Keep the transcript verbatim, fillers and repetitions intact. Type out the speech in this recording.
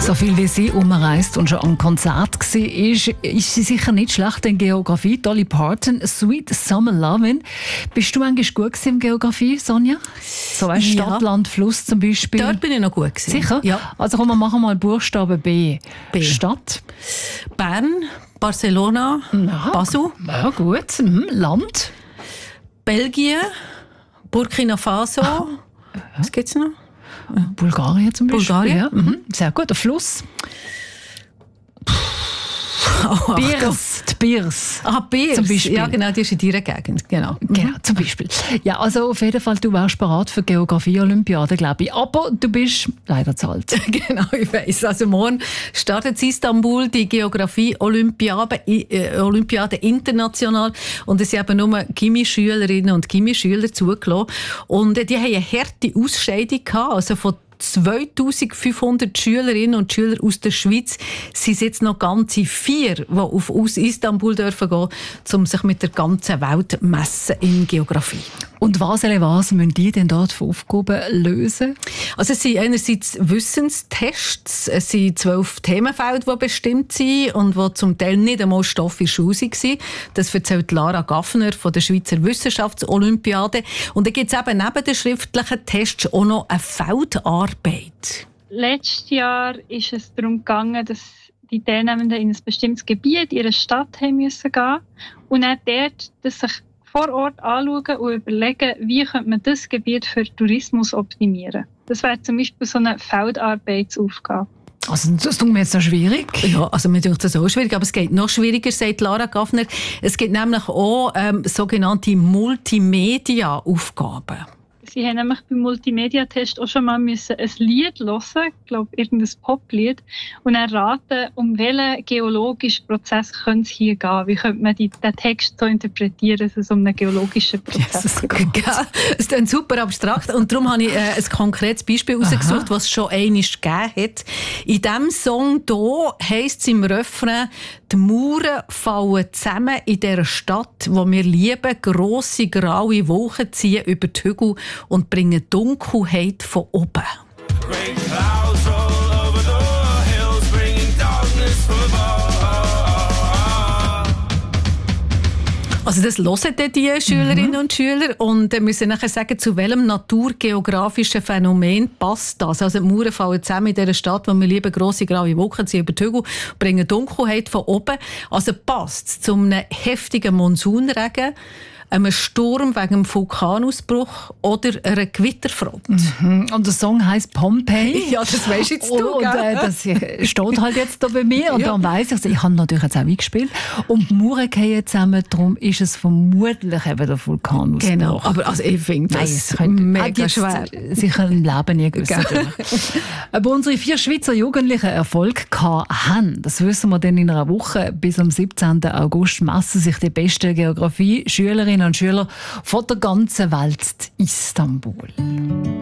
So viel wie sie umreist und schon am Konzert war, ist, ist sie sicher nicht schlecht in Geografie. Dolly Parton, Sweet Summer Lovin'. Bist du eigentlich gut in Geografie, Sonja? So ein Ja. Stadt, Land, Fluss zum Beispiel. Dort bin ich noch gut gewesen. Sicher? Ja. Also komm, wir machen mal Buchstaben B. B. Stadt. Bern, Barcelona, Ja. Basel, Ja, gut. Mhm. Land. Belgien, Burkina Faso. Was gibt's noch? Bulgarien zum Beispiel. Bulgarien? Ja. Mhm. Sehr gut. Der Fluss. Oh, Biers. Die Biers. Ah, Biers. Zum Beispiel. Ja, genau, die ist in deiner Gegend. Genau. Genau, zum Beispiel. Ja, also auf jeden Fall, du wärst bereit für Geografie-Olympiade, glaube ich. Aber du bist leider zu alt. Genau, ich weiss. Also morgen startet in Istanbul die Geografie-Olympiade äh, Olympiade international. Und es sind eben nur Gimmi-Schülerinnen und Gimmi-Schüler zugelassen. Und äh, die haben eine harte Ausscheidung gehabt. Also von zweitausendfünfhundert Schülerinnen und Schüler aus der Schweiz sind jetzt noch ganze vier, die auf aus Istanbul dürfen gehen, um sich mit der ganzen Welt messen in Geografie. Und was, oder was müssen die denn dort für Aufgaben lösen? Also es sind einerseits Wissenstests, es sind zwölf Themenfelder, die bestimmt sind und die zum Teil nicht einmal Stoff in der Schule waren. Das erzählt Lara Gaffner von der Schweizer Wissenschaftsolympiade. Und dann gibt es eben neben den schriftlichen Tests auch noch eine Feldarbeit. Letztes Jahr ist es darum gegangen, dass die Teilnehmenden in ein bestimmtes Gebiet, in ihre Stadt haben müssen gehen und dann dort das sich vor Ort anschauen und überlegen, wie könnte man das Gebiet für Tourismus optimieren. Das wäre zum Beispiel so eine Feldarbeitsaufgabe. Also das tut mir jetzt noch schwierig. Ja, also mir denkt das auch schwierig, aber es geht noch schwieriger, sagt Lara Gaffner. Es gibt nämlich auch ähm, sogenannte Multimedia-Aufgaben. Sie haben nämlich beim Multimedia-Test auch schon mal müssen ein Lied hören, ich glaube irgendein Poplied, und dann raten, um welchen geologischen Prozess könnte es hier gehen. Wie könnte man die, den Text so interpretieren, dass es um einen geologischen Prozess geht. Ja, es ist super abstrakt und darum habe ich äh, ein konkretes Beispiel herausgesucht, was es schon einmal gegeben hat. In diesem Song hier heisst es im Refrain, die Mauern fallen zusammen in dieser Stadt, die wir lieben, grosse graue Wolken ziehen über die Hügel und bringen Dunkelheit von oben. Great clouds roll over the hills, bringing darkness from above. Also das hören dann die Schülerinnen mhm. und Schüler und äh, müssen nachher sagen, zu welchem naturgeografischen Phänomen passt das. Also die Mauern fallen zusammen in dieser Stadt, wo wir lieben, grosse graue Wolken ziehen über die Hügel, bringen Dunkelheit von oben. Also passt es zu einem heftigen Monsunregen, einem Sturm wegen einem Vulkanausbruch oder einer Gewitterfront. Mhm. Und der Song heisst Pompeii. Ja, das weisst jetzt du, und, gell? äh, das steht halt jetzt da bei mir. Und Ja. dann weiss ich, ich habe natürlich jetzt auch eingespielt. Und die Mauern fallen zusammen, darum ist es vermutlich eben der Vulkanausbruch. Genau, aber also ich finde Nein, das es könnte mega jetzt schwer. sicher im Leben nie gewusst. Aber unsere vier Schweizer Jugendlichen Erfolg haben, das wissen wir dann in einer Woche. Bis am siebzehnten August messen sich die besten Geografie-Schülerinnen und Schüler von der ganzen Welt in Istanbul.